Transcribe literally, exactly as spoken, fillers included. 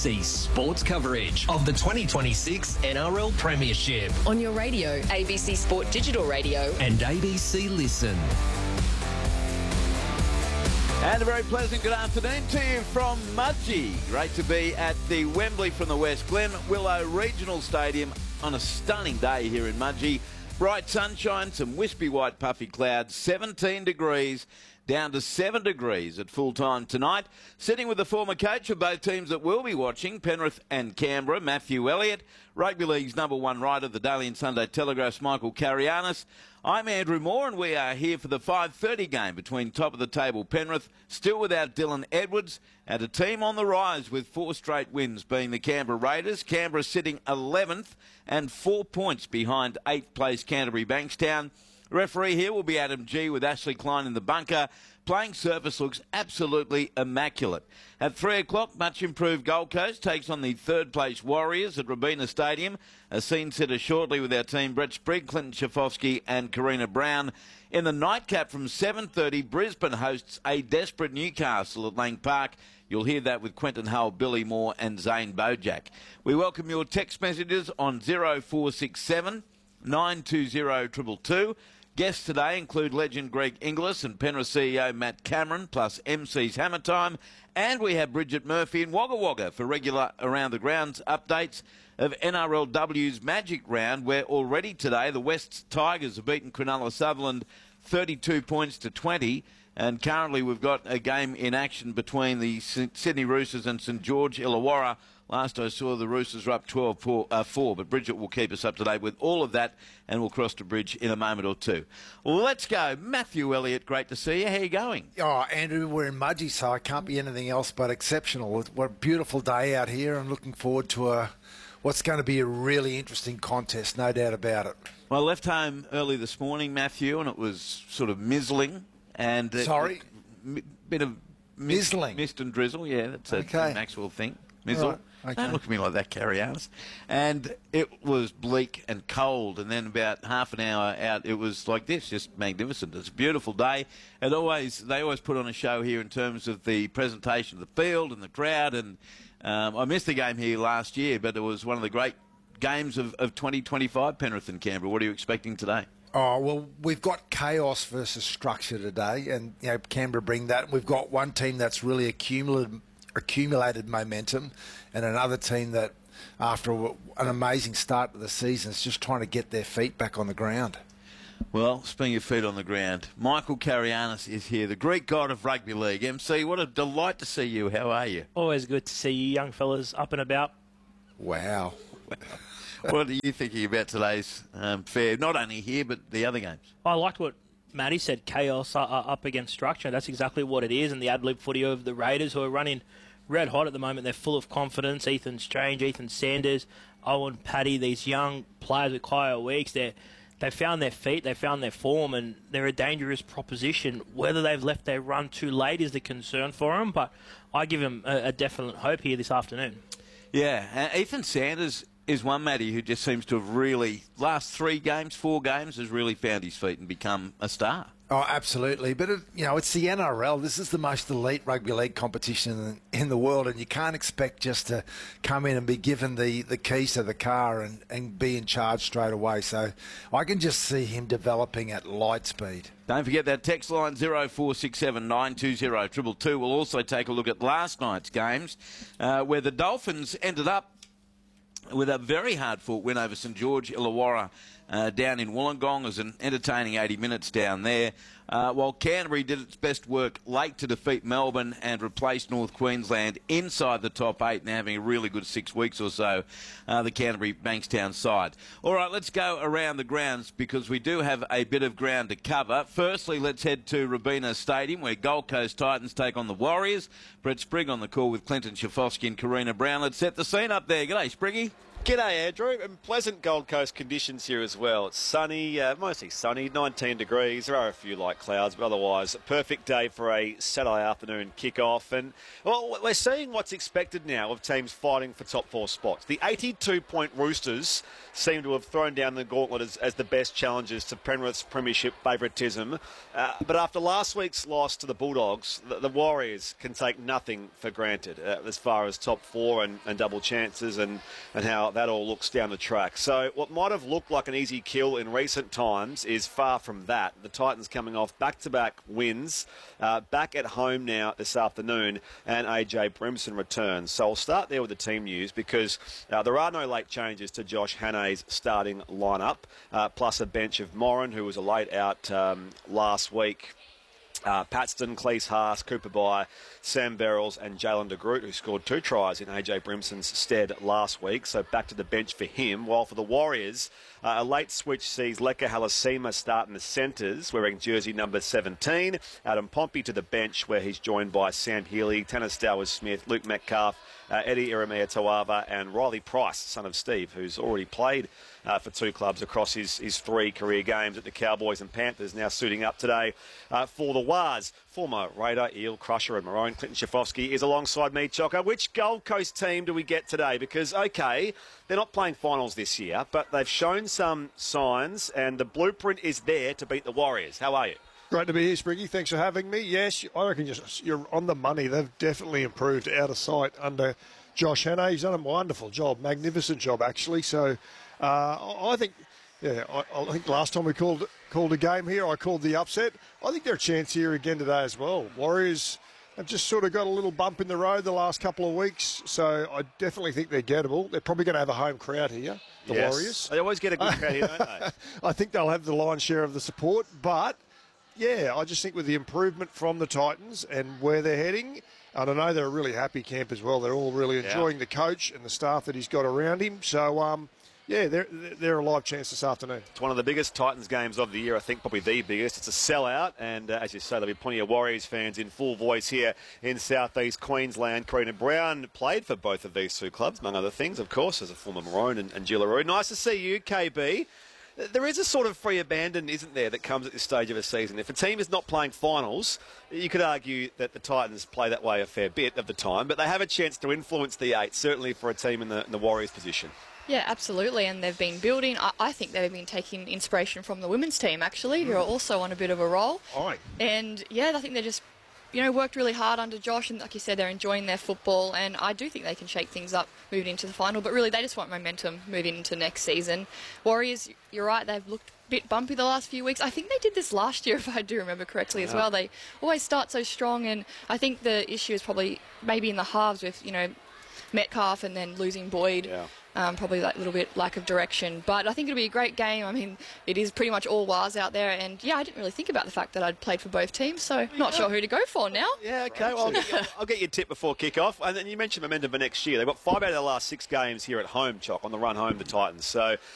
C sports coverage of the twenty twenty-six N R L Premiership on your radio, A B C Sport Digital Radio and A B C Listen. And a very pleasant good afternoon to you from Mudgee. Great to be at the Wembley from the West Glen Willow Regional Stadium on a stunning day here in Mudgee. Bright sunshine, some wispy white puffy clouds, seventeen degrees, down to seven degrees at full time tonight. Sitting with the former coach of both teams that we'll be watching, Penrith and Canberra, Matthew Elliott. Rugby League's number one writer, the Daily and Sunday Telegraph's Michael Carianis. I'm Andrew Moore, and we are here for the five thirty game between top-of-the-table Penrith, still without Dylan Edwards, and a team on the rise with four straight wins, being the Canberra Raiders. Canberra sitting eleventh and four points behind eighth place Canterbury Bankstown. Referee here will be Adam G with Ashley Klein in the bunker. Playing surface looks absolutely immaculate. At three o'clock, much improved Gold Coast takes on the third place Warriors at Robina Stadium. A scene setter shortly with our team, Brett Sprigg, Clinton Schifofsky and Karina Brown. In the nightcap from seven thirty, Brisbane hosts a desperate Newcastle at Lang Park. You'll hear that with Quentin Hull, Billy Moore and Zane Bojack. We welcome your text messages on zero four six seven nine two zero two two two. Guests today include legend Greg Inglis and Penrith C E O Matt Cameron, plus M C's Hammer Time. And we have Bridget Murphy in Wagga Wagga for regular Around the Grounds updates of N R L W's Magic Round, where already today the West Tigers have beaten Cronulla Sutherland thirty-two points to twenty. And currently we've got a game in action between the Sydney Roosters and St George Illawarra. Last I saw, the Roosters are up twelve four, uh, four, but Bridget will keep us up to date with all of that, and we'll cross the bridge in a moment or two. Let's go. Matthew Elliott, great to see you. How are you going? Oh, Andrew, we're in Mudgee, so I can't be anything else but exceptional. What a beautiful day out here. I'm looking forward to a, what's going to be a really interesting contest, no doubt about it. Well, I left home early this morning, Matthew, and it was sort of mizzling. And uh, Sorry? A bit of mist, Mizzling? Mist and drizzle, yeah, that's a Okay. Maxwell thing. Mizzle. Right. Okay. Don't look at me like that, Carianis. And it was bleak and cold, and then about half an hour out, it was like this, just magnificent. It's a beautiful day. And always, they always put on a show here in terms of the presentation of the field and the crowd. And um, I missed the game here last year, but it was one of the great games of, of twenty twenty-five, Penrith and Canberra. What are you expecting today? Oh, well, we've got chaos versus structure today, and you know, Canberra bring that. We've got one team that's really accumulated, accumulated momentum, and another team that, after a, an amazing start to the season, is just trying to get their feet back on the ground. Well, speaking of feet on the ground, Michael Carianis is here, the Greek god of rugby league. M C, what a delight to see you. How are you? Always good to see you young fellas up and about. Wow. What are you thinking about today's um, fair, not only here, but the other games? I liked what Matty said, chaos uh, up against structure. That's exactly what it is, and the ad-lib footy of the Raiders, who are running red hot at the moment. They're full of confidence. Ethan Strange, Ethan Sanders, Owen Paddy, these young players with Kyle Weeks, they're They found their feet, they found their form, and they're a dangerous proposition. Whether they've left their run too late is the concern for them, but I give them a, a definite hope here this afternoon. Yeah, uh, Ethan Sanders is one, Matty, who just seems to have really, last three games, four games, has really found his feet and become a star. Oh, absolutely. But, it, you know, it's the N R L. This is the most elite rugby league competition in, in the world, and you can't expect just to come in and be given the, the keys to the car and, and be in charge straight away. So I can just see him developing at light speed. Don't forget that text line zero four six seven nine two zero two two two. We'll also take a look at last night's games, uh, where the Dolphins ended up with a very hard-fought win over St George Illawarra uh, down in Wollongong. It was an entertaining eighty minutes down there. Uh, while Canterbury did its best work late to defeat Melbourne and replace North Queensland inside the top eight and having a really good six weeks or so, uh, the Canterbury Bankstown side. All right, let's go around the grounds because we do have a bit of ground to cover. Firstly, let's head to Robina Stadium where Gold Coast Titans take on the Warriors. Brett Sprigg on the call with Clinton Schifofsky and Karina Brown. Let's set the scene up there. G'day, Spriggy. G'day, Andrew. And pleasant Gold Coast conditions here as well. It's sunny, uh, mostly sunny, nineteen degrees. There are a few light clouds, but otherwise a perfect day for a Saturday afternoon kick-off. And, well, we're seeing what's expected now of teams fighting for top four spots. The eighty-two point Roosters seem to have thrown down the gauntlet as, as the best challengers to Penrith's premiership favouritism. Uh, but after last week's loss to the Bulldogs, the, the Warriors can take nothing for granted uh, as far as top four and, and double chances and, and how that all looks down the track. So what might have looked like an easy kill in recent times is far from that. The Titans coming off back-to-back wins, uh, back at home now this afternoon, and A J Brimson returns. So I'll start there with the team news because uh, there are no late changes to Josh Hannay's starting lineup, uh, plus a bench of Moran, who was a late out um, last week. Uh, Paxton, Cleese Haas, Cooper Bye, Sam Verrills and Jalen de Groot, who scored two tries in A J Brimson's stead last week. So back to the bench for him. While for the Warriors, uh, a late switch sees Leka Halasima start in the centres, wearing jersey number seventeen. Adam Pompey to the bench, where he's joined by Sam Healy, Tanner Stowers-Smith, Luke Metcalf, uh, Eddie Iremea Tawava and Riley Price, son of Steve, who's already played Uh, for two clubs across his, his three career games at the Cowboys and Panthers, now suiting up today uh, for the Wars. Former Raider, Eel, Crusher and Maroon, Clinton Schifofsky is alongside me, Choco. Which Gold Coast team do we get today? Because, OK, they're not playing finals this year, but they've shown some signs and the blueprint is there to beat the Warriors. How are you? Great to be here, Spriggy. Thanks for having me. Yes, I reckon you're, you're on the money. They've definitely improved out of sight under Josh Hannay. He's done a wonderful job, magnificent job, actually. So uh, I think, yeah, I, I think last time we called called a game here, I called the upset. I think they're a chance here again today as well. Warriors have just sort of got a little bump in the road the last couple of weeks, so I definitely think they're gettable. They're probably going to have a home crowd here, the yes. Warriors. They always get a good crowd here, don't they? I think they'll have the lion's share of the support, but yeah, I just think with the improvement from the Titans and where they're heading, and I know they're a really happy camp as well. They're all really enjoying yeah. the coach and the staff that he's got around him. So, um, yeah, they're, they're a live chance this afternoon. It's one of the biggest Titans games of the year, I think probably the biggest. It's a sellout, and uh, as you say, there'll be plenty of Warriors fans in full voice here in southeast Queensland. Karina Brown played for both of these two clubs, among other things, of course, as a former Maroon and, and Jillaroo. Nice to see you, K B. There is a sort of free abandon, isn't there, that comes at this stage of a season. If a team is not playing finals, you could argue that the Titans play that way a fair bit of the time, but they have a chance to influence the eight, certainly for a team in the, in the Warriors' position. Yeah, absolutely, and they've been building. I, I think they've been taking inspiration from the women's team, actually, who are also on a bit of a roll. Aye. And, yeah, I think they're just, you know, worked really hard under Josh, and like you said, they're enjoying their football, and I do think they can shake things up moving into the final, but really they just want momentum moving into next season. Warriors, you're right, they've looked a bit bumpy the last few weeks. I think they did this last year, if I do remember correctly, as yeah. well. They always start so strong, and I think the issue is probably maybe in the halves with, you know, Metcalf and then losing Boyd. Yeah. Um, probably that little bit lack of direction. But I think it'll be a great game. I mean, it is pretty much all Wars out there. And, yeah, I didn't really think about the fact that I'd played for both teams, so not sure who to go for now. Yeah, OK. Well, I'll get, you, I'll get your tip before kick-off. And then you mentioned momentum for next year. They've got five out of the last six games here at home, Chock, on the run home, the Titans. So